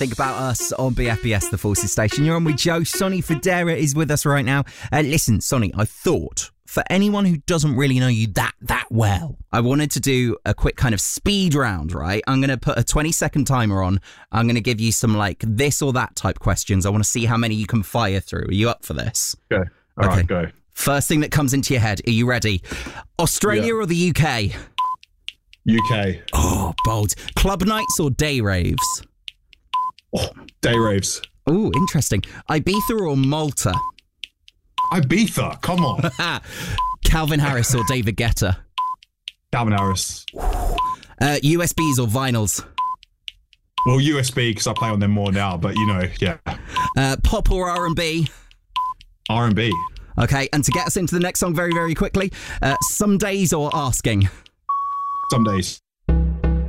Think About Us on BFBS, the Forces Station. You're on with Joe. Sonny Fodera is with us right now. Listen, Sonny, I thought for anyone who doesn't really know you that well, I wanted to do a quick kind of speed round, right? I'm going to put a 20-second timer on. I'm going to give you some like this or that type questions. I want to see how many you can fire through. Are you up for this? Okay. All right, go. First thing that comes into your head. Are you ready? Australia or the UK? UK. Oh, bold. Club nights or day raves? Oh, day raves. Oh, interesting. Ibiza or Malta? Ibiza, come on. Calvin Harris or David Guetta? Calvin Harris. USBs or vinyls? Well, USB, because I play on them more now, but yeah. Pop or R&B? R&B. Okay, and to get us into the next song very, very quickly, Some Days or Asking? Some Days.